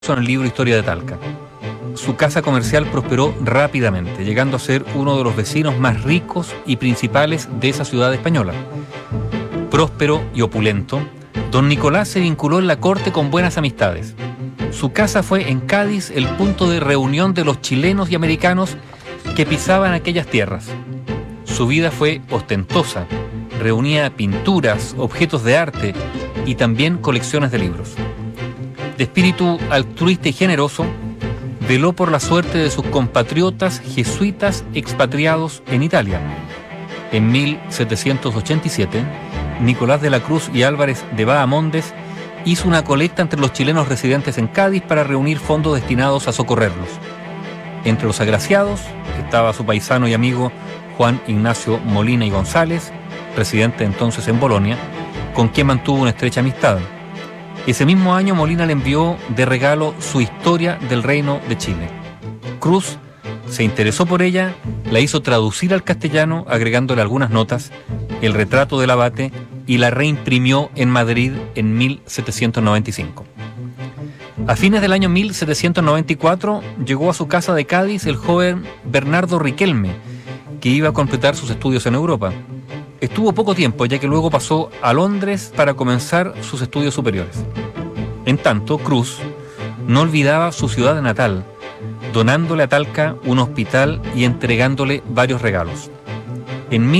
en el libro Historia de Talca. Su casa comercial prosperó rápidamente, llegando a ser uno de los vecinos más ricos y principales de esa ciudad española. Próspero y opulento, don Nicolás se vinculó en la corte con buenas amistades. Su casa fue en Cádiz el punto de reunión de los chilenos y americanos que pisaban aquellas tierras. Su vida fue ostentosa, reunía pinturas, objetos de arte y también colecciones de libros. De espíritu altruista y generoso, veló por la suerte de sus compatriotas jesuitas expatriados en Italia. En 1787, Nicolás de la Cruz y Álvarez de Bahamondes hizo una colecta entre los chilenos residentes en Cádiz para reunir fondos destinados a socorrerlos. Entre los agraciados estaba su paisano y amigo Juan Ignacio Molina y González, residente entonces en Bolonia, con quien mantuvo una estrecha amistad. Ese mismo año Molina le envió de regalo su Historia del Reino de Chile. Cruz se interesó por ella, la hizo traducir al castellano agregándole algunas notas, el retrato del abate y la reimprimió en Madrid en 1795. A fines del año 1794 llegó a su casa de Cádiz el joven Bernardo Riquelme, que iba a completar sus estudios en Europa. Estuvo poco tiempo, ya que luego pasó a Londres para comenzar sus estudios superiores. En tanto, Cruz no olvidaba su ciudad natal, donándole a Talca un hospital y entregándole varios regalos. En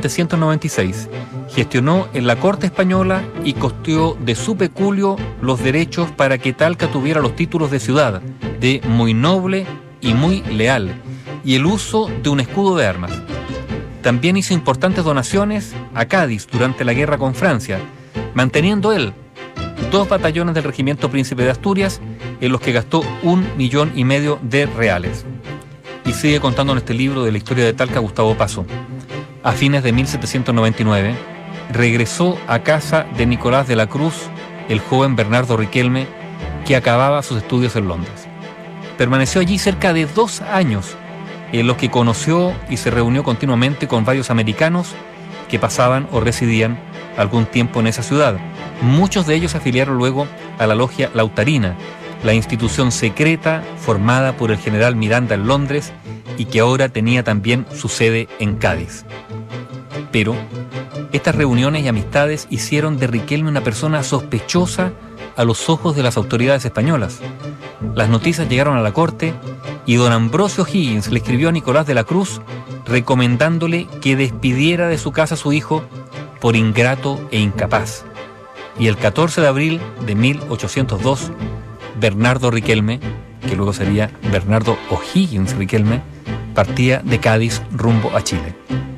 1796 gestionó en la corte española y costeó de su peculio los derechos para que Talca tuviera los títulos de ciudad, de muy noble y muy leal, y el uso de un escudo de armas. También hizo importantes donaciones a Cádiz durante la guerra con Francia, manteniendo él 2 batallones del Regimiento Príncipe de Asturias, en los que gastó 1,5 millones de reales. Y sigue contando en este libro de la historia de Talca Gustavo Paso. A fines de 1799, regresó a casa de Nicolás de la Cruz, el joven Bernardo Riquelme, que acababa sus estudios en Londres. Permaneció allí cerca de 2 años, en los que conoció y se reunió continuamente con varios americanos que pasaban o residían algún tiempo en esa ciudad. Muchos de ellos se afiliaron luego a la Logia Lautarina, la institución secreta formada por el general Miranda en Londres y que ahora tenía también su sede en Cádiz. Pero estas reuniones y amistades hicieron de Riquelme una persona sospechosa a los ojos de las autoridades españolas. Las noticias llegaron a la corte y don Ambrosio Higgins le escribió a Nicolás de la Cruz recomendándole que despidiera de su casa a su hijo por ingrato e incapaz. Y el 14 de abril de 1802, Bernardo Riquelme, que luego sería Bernardo O'Higgins Riquelme, partía de Cádiz rumbo a Chile.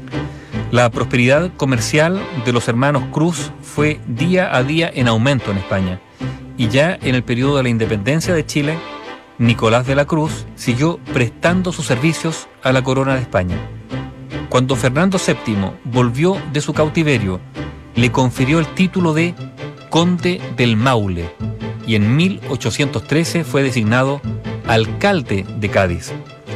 La prosperidad comercial de los hermanos Cruz fue día a día en aumento en España, y ya en el periodo de la independencia de Chile, Nicolás de la Cruz siguió prestando sus servicios a la corona de España. Cuando Fernando VII volvió de su cautiverio, le confirió el título de Conde del Maule y en 1813 fue designado alcalde de Cádiz.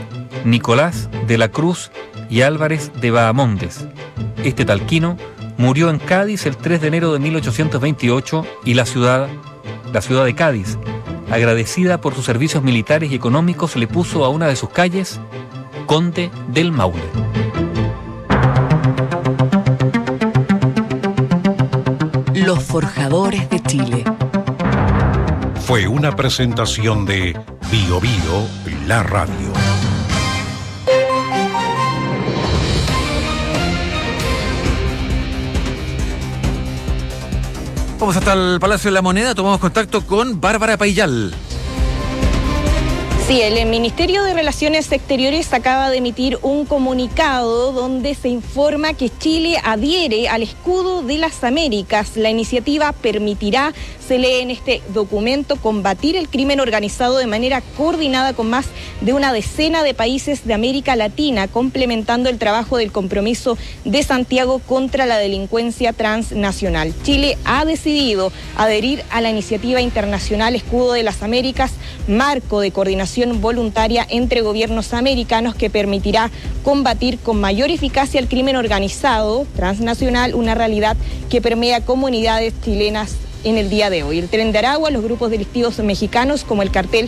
Nicolás de la Cruz y Álvarez de Bahamondes, este talquino, murió en Cádiz el 3 de enero de 1828 y la ciudad de Cádiz, agradecida por sus servicios militares y económicos, le puso a una de sus calles Conde del Maule. Los Forjadores de Chile. Fue una presentación de Bio Bio, la radio. Vamos hasta el Palacio de la Moneda, tomamos contacto con Bárbara Paillal. Sí, el Ministerio de Relaciones Exteriores acaba de emitir un comunicado donde se informa que Chile adhiere al escudo de las Américas. La iniciativa permitirá, se lee en este documento, combatir el crimen organizado de manera coordinada con más de una decena de países de América Latina, complementando el trabajo del compromiso de Santiago contra la delincuencia transnacional. Chile ha decidido adherir a la iniciativa internacional Escudo de las Américas, marco de coordinación voluntaria entre gobiernos americanos que permitirá combatir con mayor eficacia el crimen organizado transnacional, una realidad que permea comunidades chilenas en el día de hoy. El Tren de Aragua, los grupos delictivos mexicanos como el cartel